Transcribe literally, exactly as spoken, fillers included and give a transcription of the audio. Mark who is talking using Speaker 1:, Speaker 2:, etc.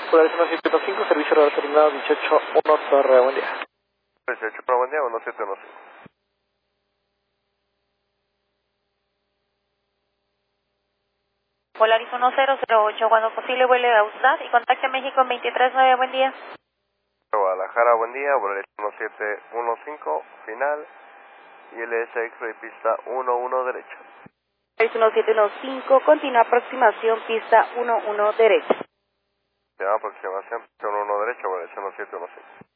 Speaker 1: Polaris uno siete uno cinco, servicio radar terminado dieciocho uno, Torre, buen día.
Speaker 2: dieciocho uno, buen día, uno siete uno cinco.
Speaker 3: Polaris uno cero cero ocho, cuando posible vuele a USAT y contacte a México en veintitrés nueve, buen día.
Speaker 2: Guadalajara, buen día, Polaris uno siete uno cinco, final, I L S X-ray pista uno uno derecho.
Speaker 3: Polaris uno siete uno cinco, continúa aproximación pista uno uno derecho.
Speaker 2: Se llama aproximación pista uno uno derecho, Polaris uno siete uno cinco.